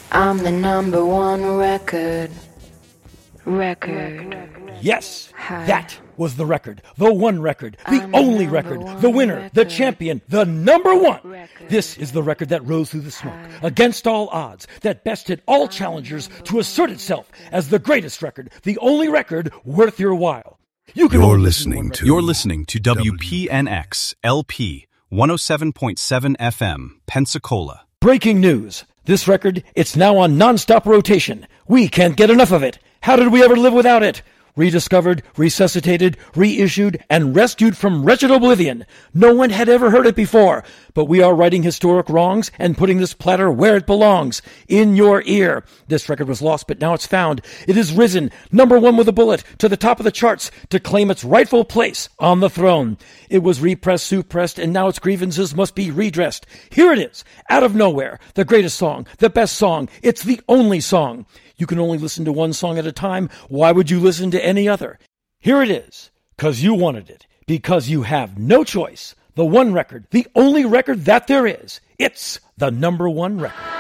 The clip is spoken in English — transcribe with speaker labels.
Speaker 1: I'm the number one record.
Speaker 2: Yes, that was the record. The one record. The only record. The winner. The champion. The number one. This is the record that rose through the smoke, against all odds, that bested all challengers to assert itself as the greatest record. The only record worth your while.
Speaker 3: You're listening to
Speaker 4: WPNX LP 107.7 FM, Pensacola.
Speaker 2: Breaking news. This record, it's now on non-stop rotation. We can't get enough of it. How did we ever live without it? Rediscovered, resuscitated, reissued, and rescued from wretched oblivion. No one had ever heard it before, but we are righting historic wrongs and putting this platter where it belongs, in your ear. This record was lost, but now it's found. It has risen, number one with a bullet, to the top of the charts to claim its rightful place on the throne. It was repressed, suppressed, and now its grievances must be redressed. Here it is, out of nowhere, the greatest song, the best song, it's the only song. You can only listen to one song at a time. Why would you listen to any other? Here it is, 'cause you wanted it, because you have no choice. The one record, the only record that there is. It's the number one record.